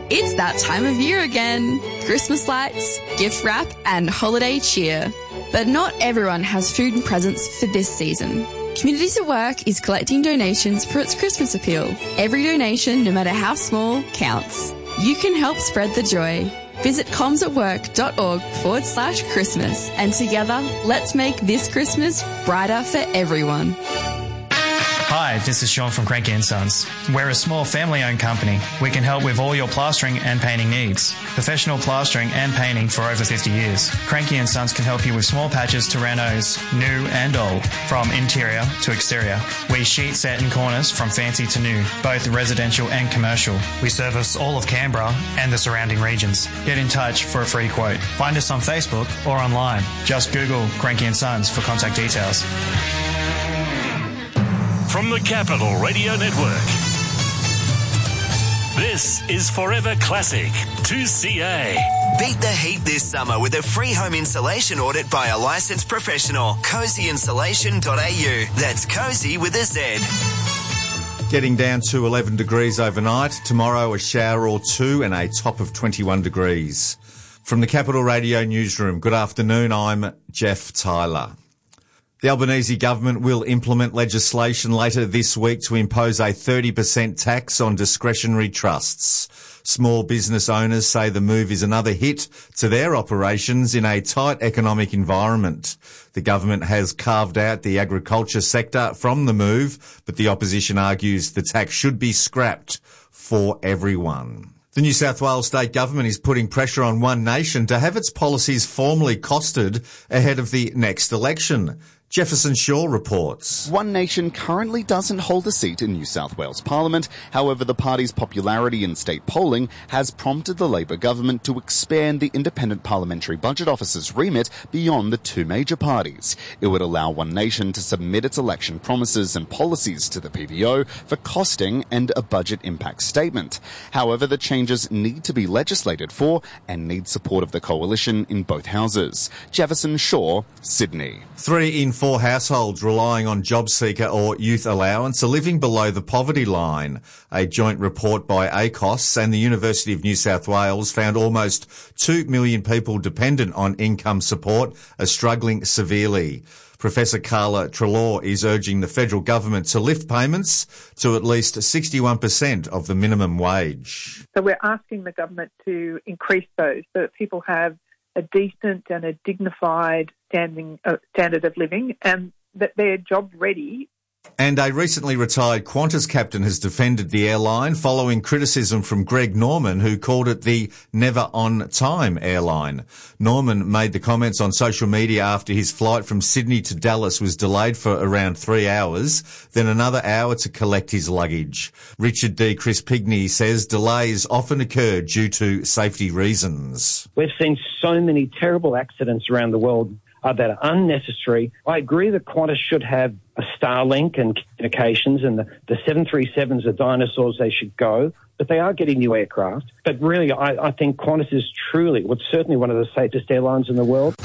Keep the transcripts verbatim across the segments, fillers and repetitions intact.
It's that time of year again. Christmas lights, gift wrap and holiday cheer. But not everyone has food and presents for this season. Communities at Work is collecting donations for its Christmas appeal. Every donation, no matter how small, counts. You can help spread the joy. Visit comsatwork.org forward slash Christmas and together, let's make this Christmas brighter for everyone. Hi, this is Sean from Cranky and Sons. We're a small family-owned company. We can help with all your plastering and painting needs. Professional plastering and painting for over fifty years. Cranky and Sons can help you with small patches to renos, new and old, from interior to exterior. We sheet set in corners from fancy to new, both residential and commercial. We service all of Canberra and the surrounding regions. Get in touch for a free quote. Find us on Facebook or online. Just Google Cranky and Sons for contact details. From the Capital Radio Network, this is Forever Classic two C A. Beat the heat this summer with a free home insulation audit by a licensed professional. cozy insulation dot a u. That's cozy with a Z. Getting down to eleven degrees overnight. Tomorrow a shower or two and a top of twenty-one degrees. From the Capital Radio Newsroom, good afternoon. I'm Jeff Tyler. The Albanese government will implement legislation later this week to impose a thirty percent tax on discretionary trusts. Small business owners say the move is another hit to their operations in a tight economic environment. The government has carved out the agriculture sector from the move, but the opposition argues the tax should be scrapped for everyone. The New South Wales state government is putting pressure on One Nation to have its policies formally costed ahead of the next election. Jefferson Shaw reports. One Nation currently doesn't hold a seat in New South Wales Parliament. However, the party's popularity in state polling has prompted the Labor government to expand the Independent Parliamentary Budget Office's remit beyond the two major parties. It would allow One Nation to submit its election promises and policies to the P B O for costing and a budget impact statement. However, the changes need to be legislated for and need support of the coalition in both houses. Jefferson Shaw, Sydney. Three in four households relying on JobSeeker or youth allowance are living below the poverty line. A joint report by A C O S and the University of New South Wales found almost two million people dependent on income support are struggling severely. Professor Carla Treloar is urging the federal government to lift payments to at least sixty-one percent of the minimum wage. So we're asking the government to increase those so that people have a decent and a dignified standing uh, standard of living and that they're job ready. And a recently retired Qantas captain has defended the airline following criticism from Greg Norman, who called it the never-on-time airline. Norman made the comments on social media after his flight from Sydney to Dallas was delayed for around three hours, then another hour to collect his luggage. Richard D. Chris Pigney says delays often occur due to safety reasons. We've seen so many terrible accidents around the world uh, that are unnecessary. I agree that Qantas should have a Starlink and communications, and the, the seven thirty-sevens are dinosaurs, they should go, but they are getting new aircraft. But really, I, I think Qantas is truly, well, certainly one of the safest airlines in the world.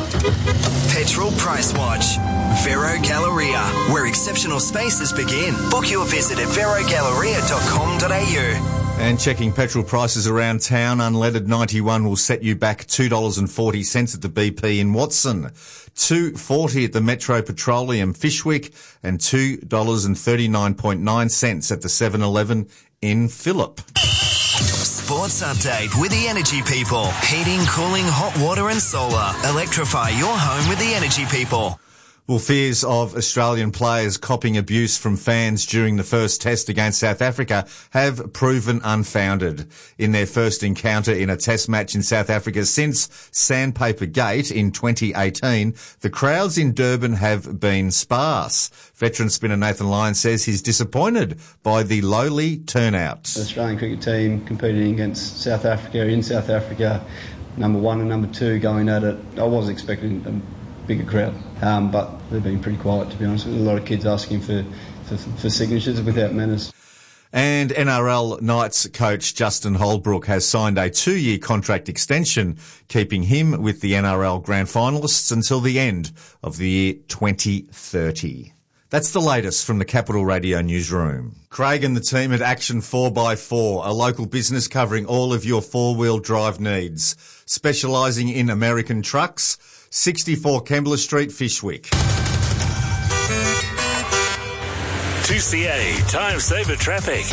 Petrol Price Watch. Vero Galleria, where exceptional spaces begin. Book your visit at vero galleria dot com dot a u. And checking petrol prices around town, unleaded ninety-one will set you back two dollars forty at the B P in Watson, two dollars forty at the Metro Petroleum Fishwick, and two dollars thirty-nine nine at the seven eleven in Phillip. Sports update with the Energy People. Heating, cooling, hot water and solar. Electrify your home with the Energy People. Well, fears of Australian players copping abuse from fans during the first test against South Africa have proven unfounded. In their first encounter in a test match in South Africa since Sandpaper Gate in twenty eighteen, the crowds in Durban have been sparse. Veteran spinner Nathan Lyon says he's disappointed by the lowly turnout. The Australian cricket team competing against South Africa in South Africa, number one and number two going at it. I was expecting a bigger crowd, um, but they've been pretty quiet, to be honest. With a lot of kids asking for, for, for signatures without manners. And N R L Knights coach Justin Holbrook has signed a two-year contract extension, keeping him with the N R L grand finalists until the end of the year twenty thirty. That's the latest from the Capital Radio newsroom. Craig and the team at Action four by four, a local business covering all of your four-wheel drive needs, specialising in American trucks, sixty-four Kembla Street, Fyshwick. two C A Time Saver Traffic.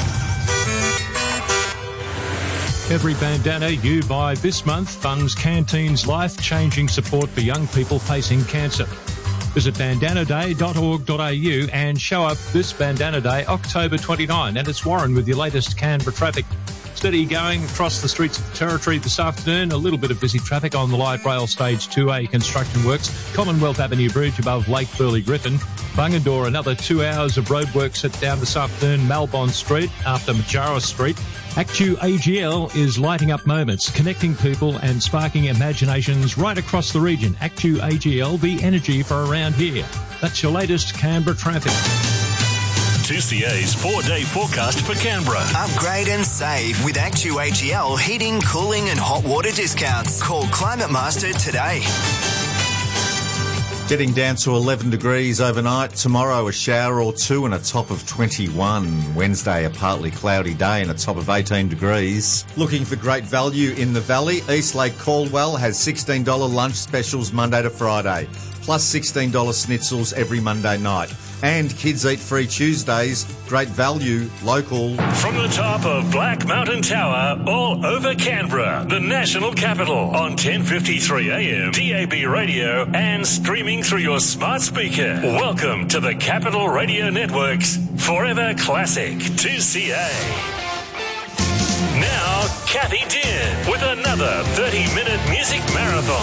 Every bandana you buy this month funds Canteen's life-changing support for young people facing cancer. Visit bandana day dot org dot a u and show up this Bandana Day, October twenty-ninth. And it's Warren with your latest Canberra traffic. Steady going across the streets of the Territory this afternoon. A little bit of busy traffic on the light rail stage two A construction works. Commonwealth Avenue Bridge above Lake Burley Griffin. Bungendore, another two hours of roadwork set down this afternoon. Malbon Street after Majara Street. Actu A G L is lighting up moments, connecting people and sparking imaginations right across the region. Actu A G L, the energy for around here. That's your latest Canberra traffic. two C A's four-day forecast for Canberra. Upgrade and save with Actu A G L heating, cooling and hot water discounts. Call Climate Master today. Getting down to eleven degrees overnight. Tomorrow a shower or two and a top of twenty-one. Wednesday a partly cloudy day and a top of eighteen degrees. Looking for great value in the valley? Eastlake Caldwell has sixteen dollars lunch specials Monday to Friday, plus sixteen dollars schnitzels every Monday night. And Kids Eat Free Tuesdays, great value, local. From the top of Black Mountain Tower, all over Canberra, the national capital, on ten fifty-three A M, D A B radio, and streaming through your smart speaker. Welcome to the Capital Radio Network's Forever Classic two C A. Now, Kathy Dean with another thirty-minute music marathon.